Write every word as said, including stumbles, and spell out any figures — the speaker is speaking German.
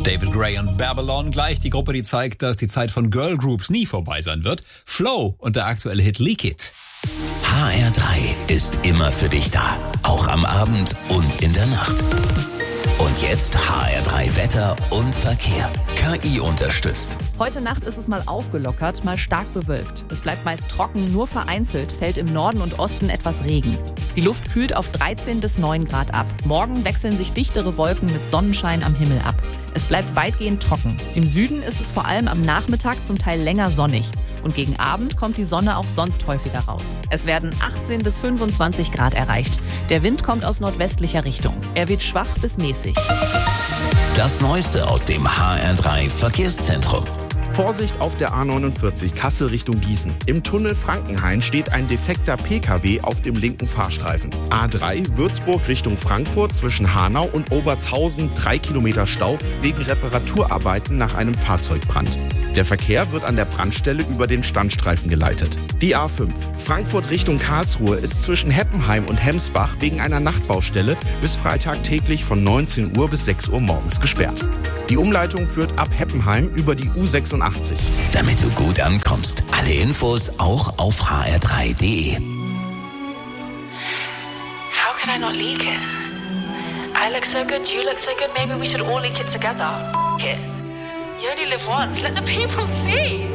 David Gray und Babylon. Gleich die Gruppe, die zeigt, dass die Zeit von Girlgroups nie vorbei sein wird. Flow und der aktuelle Hit Leak It. H R drei ist immer für dich da. Auch am Abend und in der Nacht. Und jetzt H R drei Wetter und Verkehr. K I unterstützt. Heute Nacht ist es mal aufgelockert, mal stark bewölkt. Es bleibt meist trocken, nur vereinzelt fällt im Norden und Osten etwas Regen. Die Luft kühlt auf dreizehn bis neun Grad ab. Morgen wechseln sich dichtere Wolken mit Sonnenschein am Himmel ab. Es bleibt weitgehend trocken. Im Süden ist es vor allem am Nachmittag zum Teil länger sonnig. Und gegen Abend kommt die Sonne auch sonst häufiger raus. Es werden achtzehn bis fünfundzwanzig Grad erreicht. Der Wind kommt aus nordwestlicher Richtung. Er wird schwach bis mäßig. Das Neueste aus dem H R drei Verkehrszentrum. Vorsicht auf der A neunundvierzig Kassel Richtung Gießen. Im Tunnel Frankenhain steht ein defekter P K W auf dem linken Fahrstreifen. A drei Würzburg Richtung Frankfurt zwischen Hanau und Obertshausen drei Kilometer Stau wegen Reparaturarbeiten nach einem Fahrzeugbrand. Der Verkehr wird an der Brandstelle über den Standstreifen geleitet. Die A fünf Frankfurt Richtung Karlsruhe ist zwischen Heppenheim und Hemsbach wegen einer Nachtbaustelle bis Freitag täglich von neunzehn Uhr bis sechs Uhr morgens gesperrt. Die Umleitung führt ab Heppenheim über die U sechsundachtzig. Damit du gut ankommst. Alle Infos auch auf h r drei punkt d e. How could I not leak it? I look so good, you look so good, maybe we should all leak it together. F- it. You only live once, let the people see.